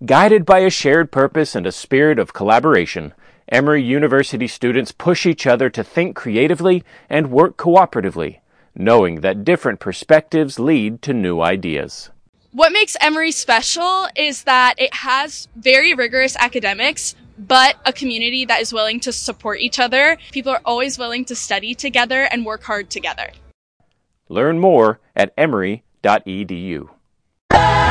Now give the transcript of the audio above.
Guided by a shared purpose and a spirit of collaboration, Emory University students push each other to think creatively and work cooperatively, knowing that different perspectives lead to new ideas. What makes Emory special is that it has very rigorous academics, but a community that is willing to support each other. People are always willing to study together and work hard together. Learn more at emory.edu.